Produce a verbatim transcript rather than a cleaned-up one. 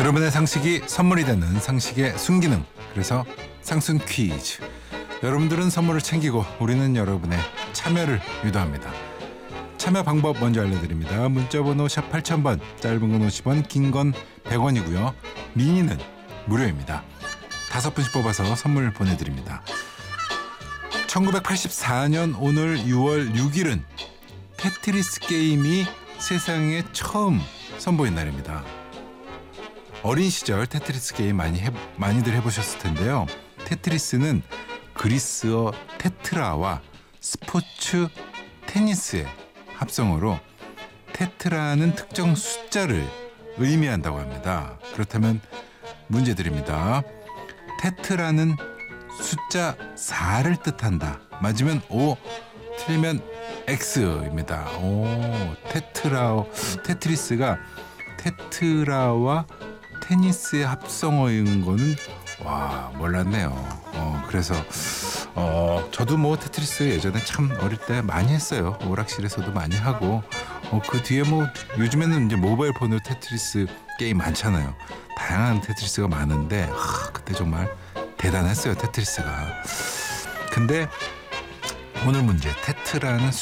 여러분의 상식이 선물이 되는 상식의 순기능, 그래서 상순 퀴즈. 여러분들은 선물을 챙기고 우리는 여러분의 참여를 유도합니다. 참여 방법 먼저 알려드립니다. 문자번호 샵 팔천 번, 짧은 건 오십 원, 긴 건 백 원이고요. 미니는 무료입니다. 다섯 분씩 뽑아서 선물 보내드립니다. 천구백팔십사 년 오늘 유월 육일은 테트리스 게임이 세상에 처음 선보인 날입니다. 어린 시절 테트리스 게임 많이 해, 많이들 해보셨을 텐데요. 테트리스는 그리스어 테트라와 스포츠 테니스의 합성어로 테트라는 특정 숫자를 의미한다고 합니다. 그렇다면 문제 드립니다. 테트라는 숫자 사를 뜻한다. 맞으면 O, 틀리면 X입니다. 오, 테트라, 테트리스가 테트라와 테니스의 합성어인 거는 와 몰랐네요. 어, 그래서 어, 저도 뭐 테트리스 예전에 참 어릴 때 많이 했어요. 오락실에서도 많이 하고 어, 그 뒤에 뭐 요즘에는 이제 모바일 폰으로 테트리스 게임 많잖아요. 다양한 테트리스가 많은데 하, 그때 정말 대단했어요, 테트리스가. 근데 오늘 문제, 테트라는